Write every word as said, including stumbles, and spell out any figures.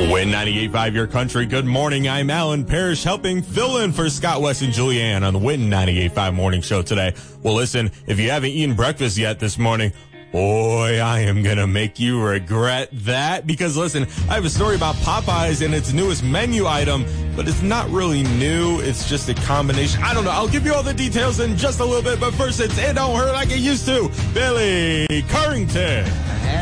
Win ninety-eight point five Your Country. Good morning. I'm Alan Parrish, helping fill in for Scott West and Julianne on the Win ninety-eight point five Morning Show today. Well, listen, if you haven't eaten breakfast yet this morning, boy, I am going to make you regret that. Because, listen, I have a story about Popeyes and its newest menu item, but it's not really new. It's just a combination. I don't know. I'll give you all the details in just a little bit, but first, it's It Don't Hurt Like It Used to. Billy Currington.